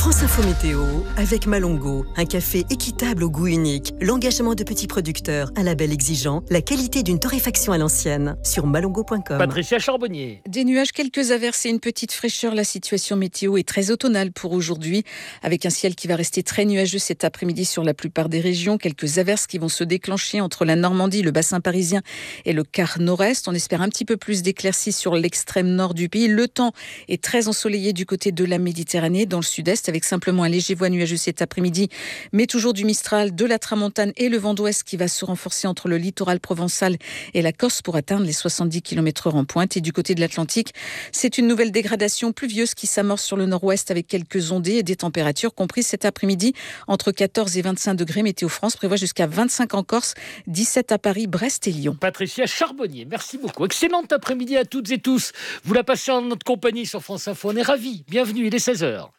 France Info Météo avec Malongo, un café équitable au goût unique, l'engagement de petits producteurs, un label exigeant, la qualité d'une torréfaction à l'ancienne. Sur malongo.com. Patricia Charbonnier. Des nuages, quelques averses et une petite fraîcheur. La situation météo est très automnale pour aujourd'hui, avec un ciel qui va rester très nuageux cet après-midi sur la plupart des régions. Quelques averses qui vont se déclencher entre la Normandie, le bassin parisien et le quart nord-est. On espère un petit peu plus d'éclaircies sur l'extrême nord du pays. Le temps est très ensoleillé du côté de la Méditerranée, dans le sud-est, avec simplement un léger voie nuageux cet après-midi, mais toujours du Mistral, de la Tramontane et le vent d'ouest qui va se renforcer entre le littoral provençal et la Corse pour atteindre les 70 km/h en pointe. Et du côté de l'Atlantique, c'est une nouvelle dégradation pluvieuse qui s'amorce sur le nord-ouest avec quelques ondées et des températures comprises cet après-midi entre 14 et 25 degrés. Météo France prévoit jusqu'à 25 en Corse, 17 à Paris, Brest et Lyon. Patricia Charbonnier, merci beaucoup. Excellente après-midi à toutes et tous. Vous la passez en notre compagnie sur France Info. On est ravis. Bienvenue, il est 16h.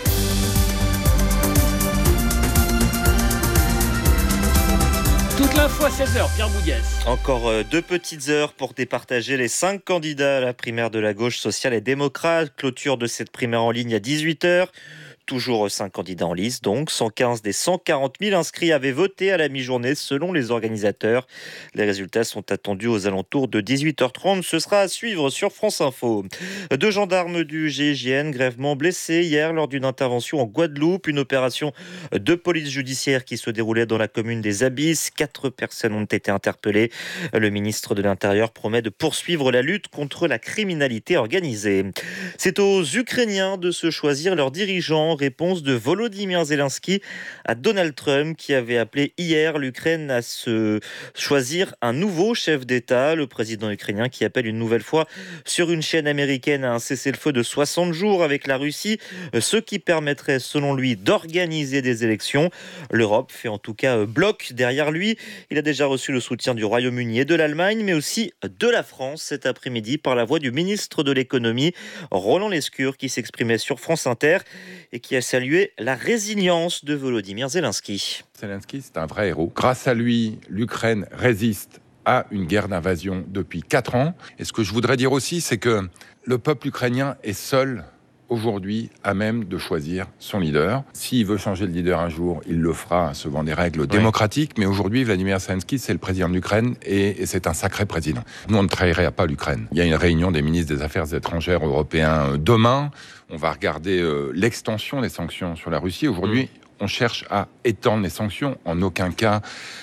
Toute l'info à 16h, Pierre Boudiès. Encore 2 petites heures pour départager les 5 candidats à la primaire de la gauche sociale et démocrate. Clôture de cette primaire en ligne à 18h. Toujours 5 candidats en lice, donc 115 des 140 000 inscrits avaient voté à la mi-journée selon les organisateurs. Les résultats sont attendus aux alentours de 18h30. Ce sera à suivre sur France Info. 2 gendarmes du GIGN grièvement blessés hier lors d'une intervention en Guadeloupe. Une opération de police judiciaire qui se déroulait dans la commune des Abysses. 4 personnes ont été interpellées. Le ministre de l'Intérieur promet de poursuivre la lutte contre la criminalité organisée. C'est aux Ukrainiens de se choisir leurs dirigeants. Réponse de Volodymyr Zelensky à Donald Trump qui avait appelé hier l'Ukraine à se choisir un nouveau chef d'État. Le président ukrainien qui appelle une nouvelle fois sur une chaîne américaine à un cessez-le-feu de 60 jours avec la Russie, ce qui permettrait selon lui d'organiser des élections. L'Europe fait en tout cas bloc derrière lui. Il a déjà reçu le soutien du Royaume-Uni et de l'Allemagne, mais aussi de la France cet après-midi par la voix du ministre de l'économie, Roland Lescure, qui s'exprimait sur France Inter et qui a salué la résilience de Volodymyr Zelensky. Zelensky, c'est un vrai héros. Grâce à lui, l'Ukraine résiste à une guerre d'invasion depuis 4 ans. Et ce que je voudrais dire aussi, c'est que le peuple ukrainien est seul aujourd'hui à même de choisir son leader. S'il veut changer de leader un jour, il le fera selon des règles démocratiques. Mais aujourd'hui, Vladimir Zelensky, c'est le président de l'Ukraine et c'est un sacré président. Nous, on ne trahirait pas l'Ukraine. Il y a une réunion des ministres des Affaires étrangères européens demain. On va regarder l'extension des sanctions sur la Russie. Aujourd'hui, on cherche à étendre les sanctions, en aucun cas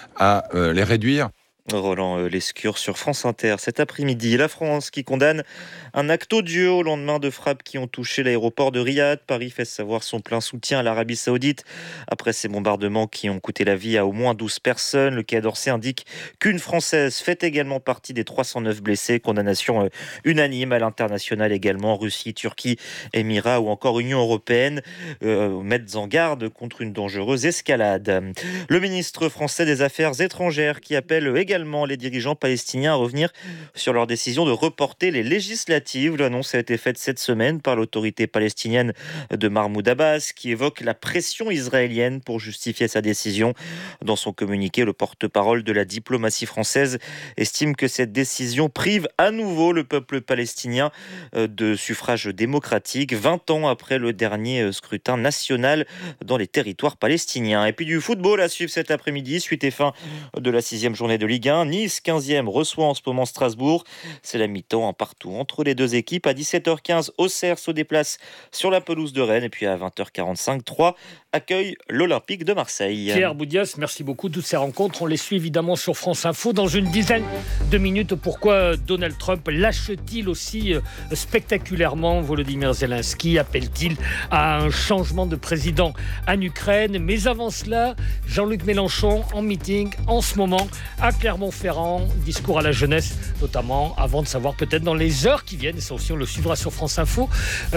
à les réduire. Roland Lescure sur France Inter. Cet après-midi, la France qui condamne un acte odieux au lendemain de frappes qui ont touché l'aéroport de Riyad. Paris fait savoir son plein soutien à l'Arabie Saoudite après ces bombardements qui ont coûté la vie à au moins 12 personnes. Le Quai d'Orsay indique qu'une Française fait également partie des 309 blessés. Condamnation unanime à l'international également. Russie, Turquie, Émirats ou encore Union européenne mettent en garde contre une dangereuse escalade. Le ministre français des Affaires étrangères qui appelle également les dirigeants palestiniens à revenir sur leur décision de reporter les législatives. L'annonce a été faite cette semaine par l'autorité palestinienne de Mahmoud Abbas qui évoque la pression israélienne pour justifier sa décision. Dans son communiqué, le porte-parole de la diplomatie française estime que cette décision prive à nouveau le peuple palestinien de suffrage démocratique 20 ans après le dernier scrutin national dans les territoires palestiniens. Et puis du football à suivre cet après-midi, suite et fin de la 6e journée de Ligue 1. Nice, 15e, reçoit en ce moment Strasbourg. C'est la mi-temps en partout entre les deux équipes. À 17h15, Auxerre se déplace sur la pelouse de Rennes. Et puis à 20h45, Troyes accueille l'Olympique de Marseille. Pierre Boudias, merci beaucoup. Toutes ces rencontres, on les suit évidemment sur France Info. Dans une dizaine de minutes, pourquoi Donald Trump lâche-t-il aussi spectaculairement Volodymyr Zelensky? Appelle-t-il à un changement de président en Ukraine? Mais avant cela, Jean-Luc Mélenchon en meeting en ce moment à Clermont-Ferrand, discours à la jeunesse, notamment avant de savoir peut-être dans les heures qui viennent, et ça aussi on le suivra sur France Info,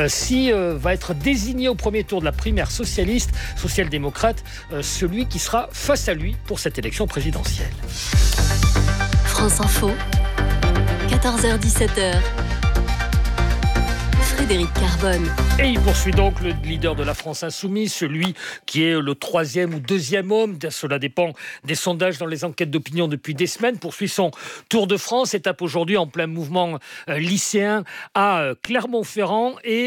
si va être désigné au premier tour de la primaire socialiste, social-démocrate, celui qui sera face à lui pour cette élection présidentielle. France Info, 14h-17h. Frédéric Carbone. Et il poursuit donc le leader de la France Insoumise, celui qui est le 3e ou 2e homme, cela dépend des sondages dans les enquêtes d'opinion depuis des semaines, poursuit son Tour de France, étape aujourd'hui en plein mouvement lycéen à Clermont-Ferrand et